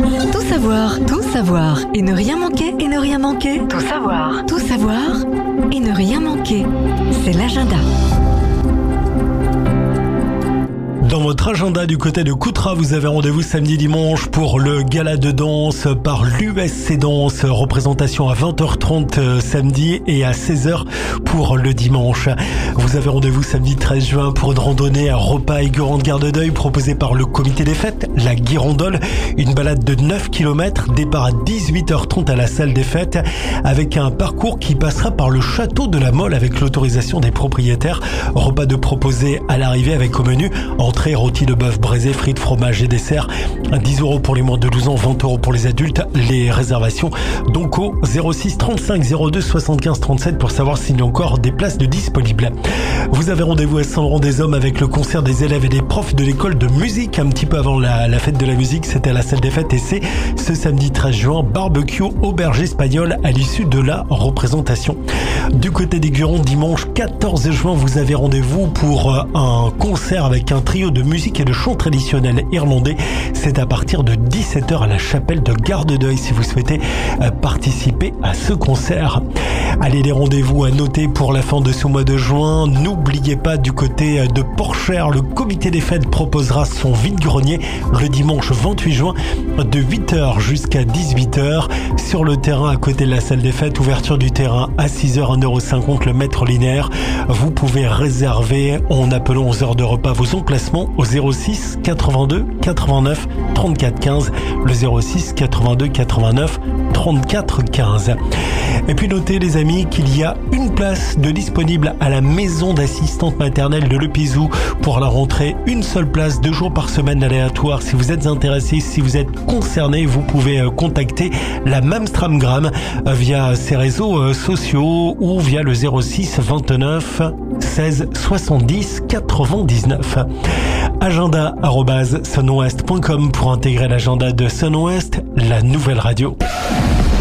Tout savoir, tout savoir et ne rien manquer, et ne rien manquer. Tout savoir et ne rien manquer. C'est l'agenda. Dans votre agenda du côté de Coutras, vous avez rendez-vous samedi dimanche pour le gala de danse par l'USC Danse. Représentation à 20h30 samedi et à 16h pour le dimanche. Vous avez rendez-vous samedi 13 juin pour une randonnée à repas et grande garde d'œil proposée par le comité des fêtes, la Guirandole. Une balade de 9 km, départ à 18h30 à la salle des fêtes avec un parcours qui passera par le château de la Mole avec l'autorisation des propriétaires. Repas de proposer à l'arrivée avec au menu entrée, rôti de bœuf braisé, frites, fromage et dessert. 10 € pour les moins de 12 ans, 20 € pour les adultes. Les réservations donc au 06 35 02 75 37 pour savoir s'il y a encore des places de disponibles. Vous avez rendez-vous à Saint-Laurent-des-Hommes avec le concert des élèves et des profs de l'école de musique un petit peu avant la fête de la musique. C'était à la salle des fêtes et c'est ce samedi 13 juin, barbecue auberge espagnole à l'issue de la représentation. Du côté des Gurons, dimanche 14 juin, vous avez rendez-vous pour un concert avec un trio de musique et de chant traditionnel irlandais. C'est à partir de 17h à la chapelle de Garde d'Oeil si vous souhaitez participer à ce concert. Allez, les rendez-vous à noter pour la fin de ce mois de juin. N'oubliez pas, du côté de Porchère, le comité des fêtes proposera son vide-grenier le dimanche 28 juin de 8h jusqu'à 18h sur le terrain à côté de la salle des fêtes. Ouverture du terrain à 6h, 1,50 € le mètre linéaire. Vous pouvez réserver en appelant aux heures de repas vos emplacements au 06 82 89 34 15, le 06 82 89 34 15. Et puis notez les amis qu'il y a une place de disponible à la maison d'assistante maternelle de Le Pizou pour la rentrée. Une seule place, 2 jours par semaine aléatoire. Si vous êtes intéressé, si vous êtes concerné, vous pouvez contacter la Mamstramgram via ses réseaux sociaux ou via le 06 29 16 70 99. agenda@sunwest.com pour intégrer l'agenda de Sunwest, la nouvelle radio.